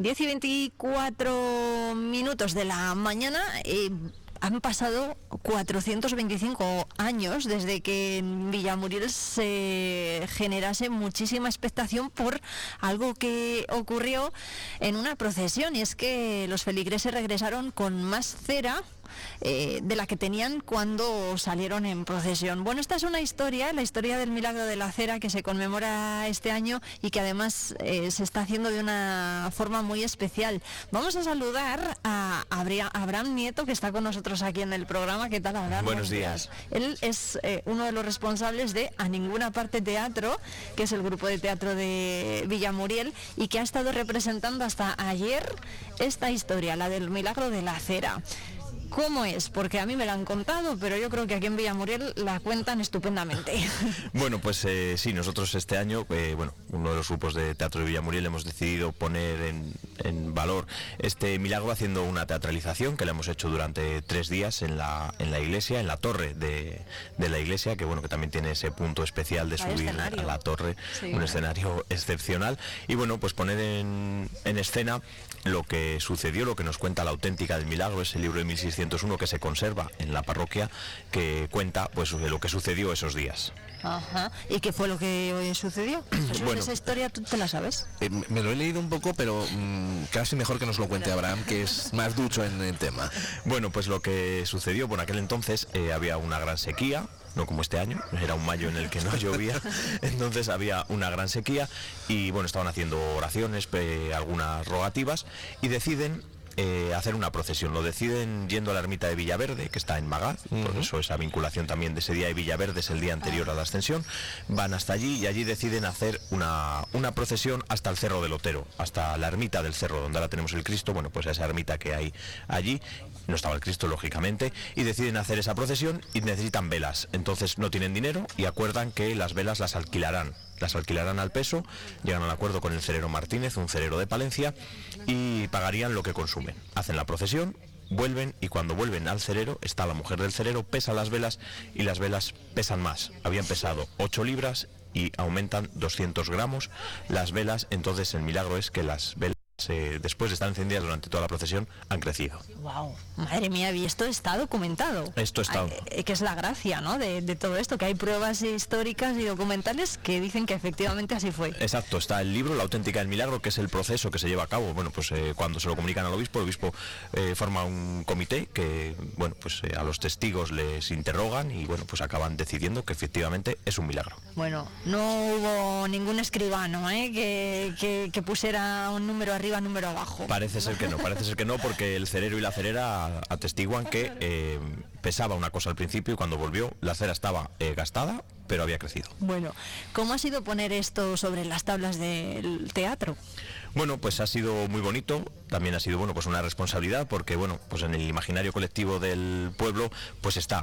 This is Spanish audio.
10:24 de la mañana. Han pasado 425 años desde que en Villamuriel se generase muchísima expectación por algo que ocurrió en una procesión, y es que los feligreses regresaron con más cera de la que tenían cuando salieron en procesión. Bueno, esta es una historia, la historia del milagro de la cera, que se conmemora este año y que además se está haciendo de una forma muy especial. Vamos a saludar a Abraham Nieto, que está con nosotros aquí en el programa. ¿Qué tal, Abraham? Buenos días. Él es uno de los responsables de A Ninguna Parte Teatro, que es el grupo de teatro de Villamuriel, y que ha estado representando hasta ayer esta historia, la del milagro de la cera. ¿Cómo es? Porque a mí me la han contado, pero yo creo que aquí en Villamuriel la cuentan estupendamente. Bueno, pues sí, nosotros este año, uno de los grupos de teatro de Villamuriel, hemos decidido poner en valor este milagro haciendo una teatralización que la hemos hecho durante 3 días en la iglesia, en la torre de la iglesia, que que también tiene ese punto especial de subir a la torre, sí, un escenario excepcional, y pues poner en escena lo que sucedió, lo que nos cuenta la auténtica del milagro, ese libro de 1601 que se conserva en la parroquia, que cuenta de lo que sucedió esos días. Ajá. ¿Y qué fue lo que sucedió? Jesús, esa historia tú te la sabes. Me lo he leído un poco, pero casi mejor que nos lo cuente Abraham, que es más ducho en el tema. Bueno, pues lo que sucedió, por aquel entonces había una gran sequía, no como este año, era un mayo en el que no llovía, entonces había una gran sequía y estaban haciendo oraciones, algunas rogativas, y deciden hacer una procesión. Lo deciden yendo a la ermita de Villaverde, que está en Magaz, por eso esa vinculación también de ese día, y Villaverde es el día anterior a la Ascensión. Van hasta allí y allí deciden hacer una procesión hasta el Cerro del Otero, hasta la ermita del Cerro, donde ahora tenemos el Cristo, pues esa ermita que hay allí. No estaba el Cristo, lógicamente, y deciden hacer esa procesión y necesitan velas. Entonces no tienen dinero y acuerdan que las velas las alquilarán al peso. Llegan al acuerdo con el cerero Martínez, un cerero de Palencia, y pagarían lo que consumen. Hacen la procesión, vuelven, y cuando vuelven al cerero está la mujer del cerero, pesa las velas y las velas pesan más. Habían pesado 8 libras y aumentan 200 gramos las velas. Entonces el milagro es que las velas, después de estar encendidas durante toda la procesión, han crecido. Wow, madre mía, y esto está documentado. Esto está. Que es la gracia, ¿no?, de todo esto, que hay pruebas históricas y documentales que dicen que efectivamente así fue. Exacto, está el libro, La Auténtica del Milagro, que es el proceso que se lleva a cabo. Cuando se lo comunican al obispo, el obispo forma un comité que, a los testigos les interrogan y, acaban decidiendo que efectivamente es un milagro. Bueno, no hubo ningún escribano, que pusiera un número arriba, número abajo. Parece ser que no, porque el cerero y la cerera atestiguan que pesaba una cosa al principio y cuando volvió la cera estaba gastada, pero había crecido. Bueno, ¿cómo ha sido poner esto sobre las tablas del teatro? Bueno, pues ha sido muy bonito, también ha sido una responsabilidad, porque en el imaginario colectivo del pueblo está